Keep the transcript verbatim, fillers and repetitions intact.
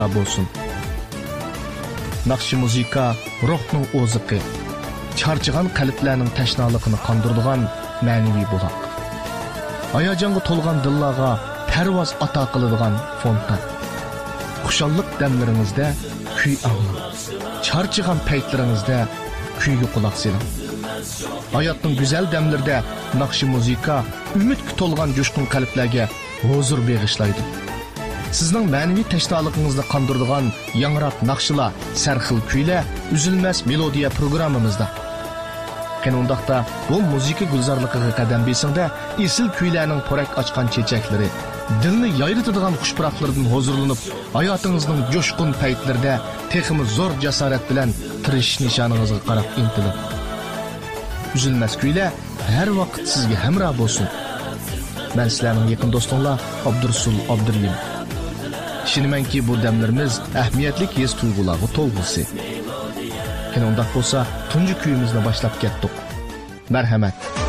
bo'lsin. Naqshi muzika ruhning o'ziqi, charchigan qalblarning tashnaligini qondiradigan ma'naviy buloq. Hayajonga to'lgan dillarga parvoz ato qiladigan fontan. Xushallik damlaringizda kuy anglang. Charchigan paytlaringizda kuyga quloq soling. Hayotning go'zal damlarida naqshi muzika umidga to'lgan jo'shqin qalblarga huzur bag'ishlaydi. Sizning ma'naviy tashnoligingizni qondiradigan yangrab naqshlar, sarxil kuylar uzilmas melodiya programmamizda. Qanundaqda bu muzika gulzorligiga qadam besingda esil kuylarning porak ochgan chechaklari, dilni yayritadigan xushpuroqlardan huzurlanib, hayotingizning jo'shqin paytlarida texmi zo'r jasorat bilan tirish nishoningizga qarab intilib. Üzülmez kuylar her vaqt sizga hamroh bo'lsin. Men sizlarning yaqin do'stinglar Abdursul Abdurlim. Ishonimanki bu damlarimiz ahamiyatli his tuyg'ularga to'lg'isi. Qanday bo'lsa, tunji kuyimizni boshlab ketdik. Marhamat.